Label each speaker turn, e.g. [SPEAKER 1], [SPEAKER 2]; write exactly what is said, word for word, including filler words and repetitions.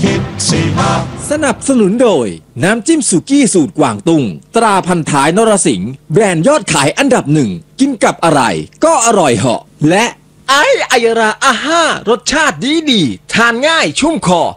[SPEAKER 1] คิดสิฮะ
[SPEAKER 2] สนับสนุนโดยน้ำจิ้มสุกี้สูตรกวางตุ้งตราพันท้ายนรสิงห์แบรนด์ยอดขายอันดับหนึ่งกินกับอะไรก็อร่อยเหาะและไอไอราอาห้ารสชาติดีดีทานง่ายชุ่มคอ